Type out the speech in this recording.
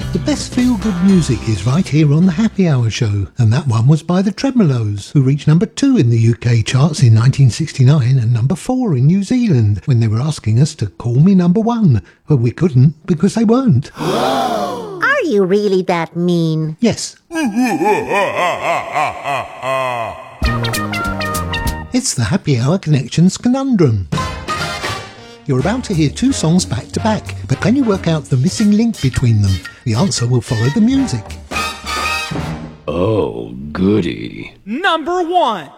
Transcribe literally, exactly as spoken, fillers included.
The best feel-good music is right here on the Happy Hour show, and that one was by the Tremeloes, who reached number two in the U K charts in nineteen sixty-nine and number four in New Zealand when they were asking us to call me number one, but we couldn't because they weren't. Are you really that mean? Yes. It's the Happy Hour Connections Conundrum. You're about to hear two songs back to back, but can you work out the missing link between them? The answer will follow the music. Oh, goody. Number one.